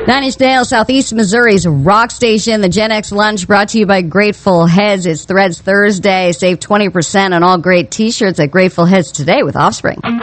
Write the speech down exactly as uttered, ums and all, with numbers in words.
Nine Inch Nails, Southeast Missouri's rock station. The Gen X Lunch brought to you by Grateful Heads. It's Threads Thursday. Save twenty percent on all great t-shirts at Grateful Heads today with Offspring.